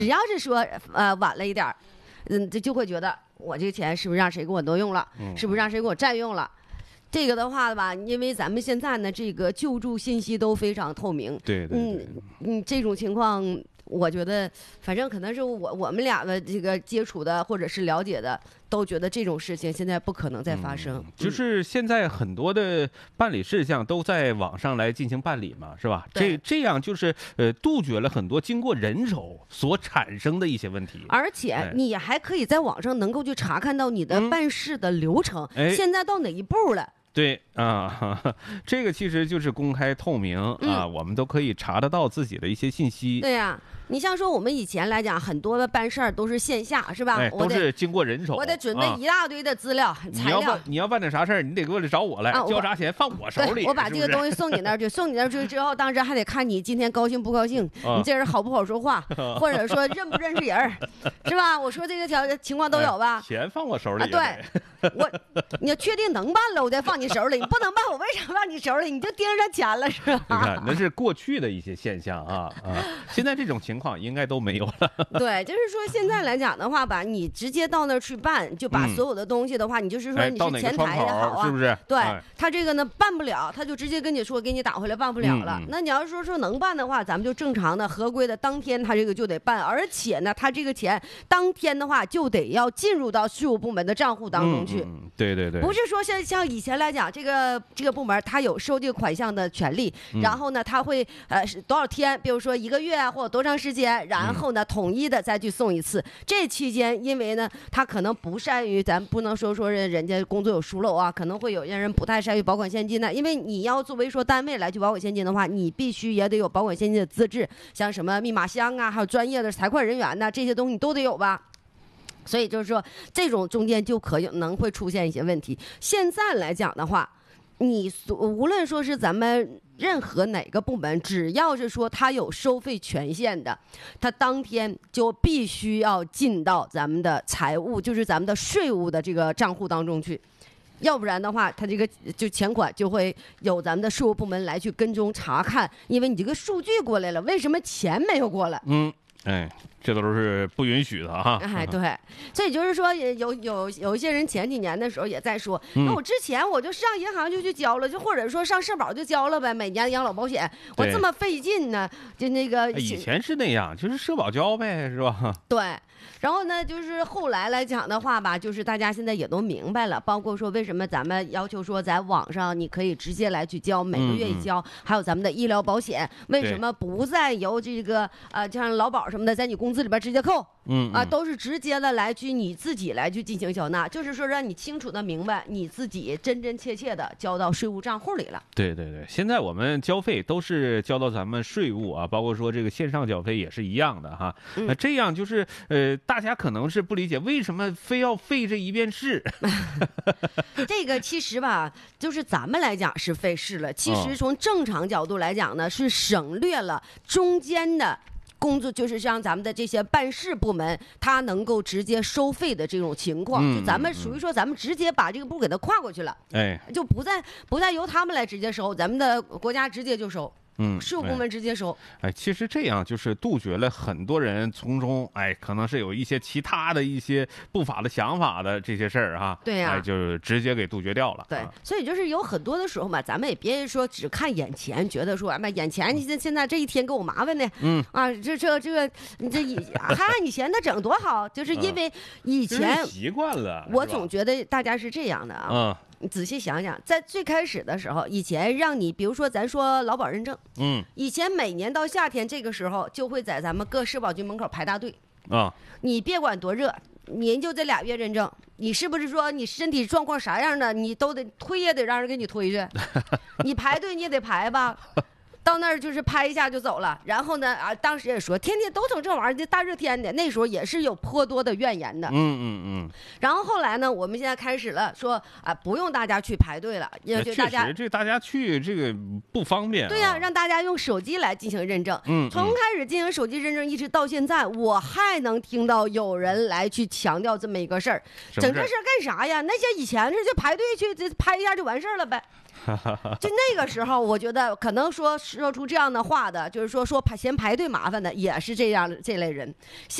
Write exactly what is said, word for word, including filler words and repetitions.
只要是说呃晚了一点，嗯，这就会觉得我这个钱是不是让谁给我挪用了， 嗯、 是不是让谁给我占用了？这个的话吧，因为咱们现在呢，这个救助信息都非常透明， 对对对， 嗯嗯，这种情况。我觉得，反正可能是我我们俩的这个接触的或者是了解的，都觉得这种事情现在不可能再发生。 嗯、就是现在很多的办理事项都在网上来进行办理嘛，是吧？这这样就是呃杜绝了很多经过人手所产生的一些问题。 而且你还可以在网上能够去查看到你的办事的流程，嗯、现在到哪一步了？ 对啊，这个其实就是公开透明啊，嗯、我们都可以查得到自己的一些信息。 对呀、啊。你像说我们以前来讲，很多的办事儿都是线下，是吧？ 哎，都是经过人手。 我得准备一大堆的资料、啊、材料。 你要办你要办点啥事儿，你得过来找我来，啊、交啥钱放我手里。 我把这个东西送你那儿去，送你那儿去之后，当时还得看你今天高兴不高兴，啊、你这人好不好说话，或者说认不认识人，是吧？我说这个条情况都有吧？ 哎、钱放我手里、 啊。对，我你要确定能办了，我再放你手里；你不能办，我为啥放你手里？你就盯上钱了，是吧？ 你看，那是过去的一些现象啊啊！现在这种情况应该都没有。 对，就是说现在来讲的话吧，你直接到那儿去办，就把所有的东西的话，嗯、你就是说你是前台也好啊， 是不是？ 对、 哎、 他这个呢办不了，他就直接跟你说给你打回来办不了了。嗯嗯、那你要是说说能办的话，咱们就正常的合规的当天他这个就得办，而且呢，他这个钱当天的话就得要进入到税务部门的账户当中去。 嗯嗯、对对对， 不是说像像以前来讲，这个这个部门他有收这个款项的权利， 嗯、 然后呢他会呃多少天，比如说一个月啊或者多长时间，然后呢。统一的再去送一次，这期间因为呢，他可能不善于，咱不能说说人家工作有疏漏啊，可能会有些人不太善于保管现金的，因为你要作为说单位来去保管现金的话，你必须也得有保管现金的资质，像什么密码箱啊，还有专业的财会人员呐、啊，这些东西你都得有吧。所以就是说，这种中间就可能会出现一些问题。现在来讲的话，你无论说是咱们任何哪个部门，只要是说他有收费权限的，他当天就必须要进到咱们的财务，就是咱们的税务的这个账户当中去。要不然的话，他这个就钱款就会有咱们的税务部门来去跟踪查看，因为你这个数据过来了，为什么钱没有过来？ 嗯，哎。这都是不允许的哈！ 哎，对，所以就是说，有有有一些人前几年的时候也在说， 嗯、 那我之前我就上银行就去交了，就或者说上社保就交了呗，每年养老保险，我这么费劲呢，就那个以前是那样，就是社保交呗，是吧？ 对。然后呢，就是后来来讲的话吧，就是大家现在也都明白了，包括说为什么咱们要求说在网上你可以直接来去交，每个月一交， 嗯嗯还有咱们的医疗保险，为什么不再由这个呃像劳保什么的在你工资里边直接扣？ 嗯啊，都是直接的来去你自己来去进行缴纳，就是说让你清楚的明白你自己真真切切的交到税务账户里了。 对对对，现在我们交费都是交到咱们税务啊，包括说这个线上缴费也是一样的哈。那、嗯呃、这样就是呃，大家可能是不理解为什么非要费这一遍事。 这个其实吧，就是咱们来讲是费事了，其实从正常角度来讲呢，是省略了中间的。工作就是像咱们的这些办事部门，他能够直接收费的这种情况， 嗯、 就咱们属于说咱们直接把这个步给它跨过去了， 哎， 就不再不再由他们来直接收，咱们的国家直接就收。 嗯， 税务部门直接收。 哎，其实这样就是杜绝了很多人从中，哎，可能是有一些其他的一些不法的想法的这些事儿哈。 对呀、啊， 哎，就直接给杜绝掉了。 对， 啊、 所以就是有很多的时候嘛，咱们也别说只看眼前，觉得说，哎妈，眼前你现现在这一天给我麻烦的， 嗯啊，这这这个你这以还按以前的整多好，就是因为以前、 嗯、习惯了， 我总觉得大家是这样的啊。 嗯。 你仔细想想，在最开始的时候，以前让你，比如说咱说劳保认证， 嗯， 以前每年到夏天这个时候，就会在咱们各社保局门口排大队啊。 你别管多热，您就这俩月认证，你是不是说你身体状况啥样的，你都得推也得让人给你推去，你排队你也得排吧。到那儿就是拍一下就走了，然后呢啊，当时也说天天都整这玩意儿，这大热天的，那时候也是有颇多的怨言的。 嗯嗯嗯。 然后后来呢，我们现在开始了，说啊，不用大家去排队了，因为大家确实这大家去这个不方便、啊。 对呀、啊，让大家用手机来进行认证。 嗯。 从开始进行手机认证一直到现在，我还能听到有人来去强调这么一个事儿，整这事儿干啥呀？那些以前是就排队去，这拍一下就完事儿了呗。 就那个时候，我觉得可能说说出这样的话的，就是说说排嫌排队麻烦的，也是这样这类人。